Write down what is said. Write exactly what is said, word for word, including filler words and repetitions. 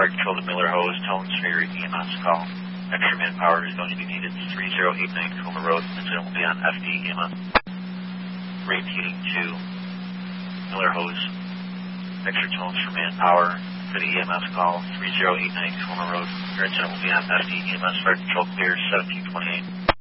Fire Control to Miller Hose, tones for your E M S call. Extra manpower is going to be needed. three zero eight nine Tacoma Road. Incident will be on F D E M S. Rate heating to Miller Hose. Extra tones for manpower for the E M S call. three zero eight nine Tacoma Road. Your incident will be on F D E M S. Fire Control clear seventeen twenty-eight.